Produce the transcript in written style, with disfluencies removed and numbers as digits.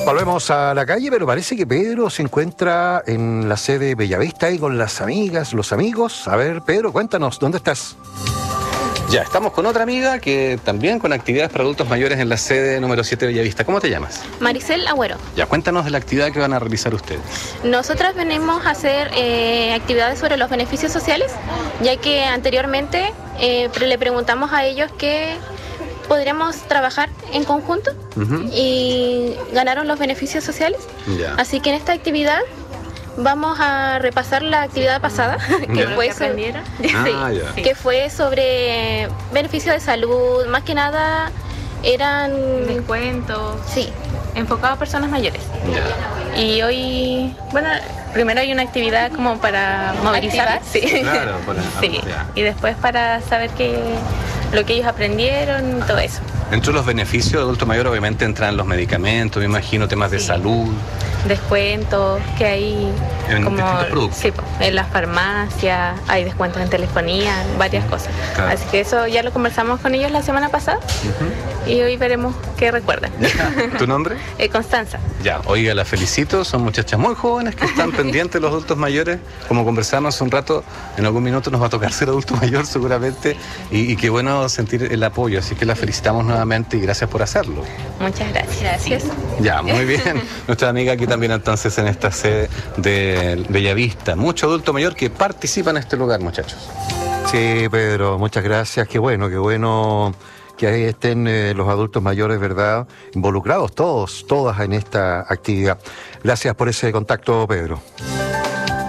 Volvemos a la calle, pero parece que Pedro se encuentra en la sede Bellavista ahí con las amigas, los amigos. A ver, Pedro, cuéntanos, ¿dónde estás? Ya, estamos con otra amiga que también con actividades para adultos mayores en la sede número 7 de Bellavista. ¿Cómo te llamas? Maricel Agüero. Ya, cuéntanos de la actividad que van a realizar ustedes. Nosotras venimos a hacer actividades sobre los beneficios sociales, ya que anteriormente le preguntamos a ellos que podríamos trabajar en conjunto y ganaron los beneficios sociales. Ya. Así que en esta actividad vamos a repasar la actividad pasada que fue que fue sobre beneficios de salud, más que nada eran descuentos, sí, enfocado a personas mayores. Ya. Y hoy, bueno, primero hay una actividad como para movilizar, sí. Claro, sí. Y después para saber lo que ellos aprendieron y todo eso. Dentro de los beneficios de adulto mayor obviamente entran los medicamentos, me imagino, temas de salud. Descuentos que hay en como distintos productos. Sí, en las farmacias, hay descuentos en telefonía, varias cosas. Claro. Así que eso ya lo conversamos con ellos la semana pasada y hoy veremos qué recuerdan. ¿Tu nombre? Constanza. Ya, oiga, la felicito, son muchachas muy jóvenes que están pendientes de los adultos mayores. Como conversamos hace un rato, en algún minuto nos va a tocar ser adulto mayor seguramente y qué bueno sentir el apoyo, así que la felicitamos nuevamente y gracias por hacerlo. Muchas gracias. Gracias. Ya, muy bien. Nuestra amiga aquí también entonces en esta sede de Bellavista. Mucho adulto mayor que participa en este lugar, muchachos. Sí, Pedro, muchas gracias. Qué bueno que ahí estén los adultos mayores, ¿verdad? Involucrados todas en esta actividad. Gracias por ese contacto, Pedro.